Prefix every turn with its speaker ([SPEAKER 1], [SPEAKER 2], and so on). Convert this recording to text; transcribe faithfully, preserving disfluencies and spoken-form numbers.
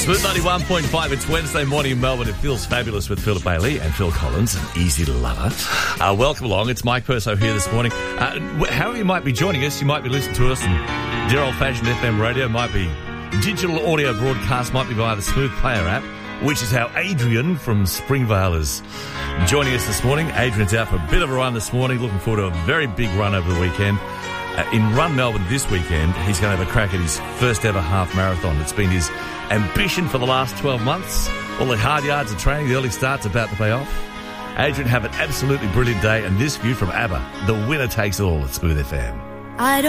[SPEAKER 1] Smooth ninety-one point five, it's Wednesday morning in Melbourne. It feels fabulous with Philip Bailey and Phil Collins, an easy lover. Uh, welcome along. It's Mike Perso here this morning. Uh, however you might be joining us, you might be listening to us on dear old-fashioned F M radio, might be digital audio broadcast, might be via the Smooth Player app, which is how Adrian from Springvale is joining us this morning. Adrian's out for a bit of a run this morning, looking forward to a very big run over the weekend. Uh, in Run Melbourne this weekend, he's going to have a crack at his first ever half marathon. It's been his ambition for the last twelve months. All the hard yards of training, the early start's about to pay off. Adrian, have an absolutely brilliant day, and this view from ABBA, the winner takes it all at Smooth F M.
[SPEAKER 2] I don't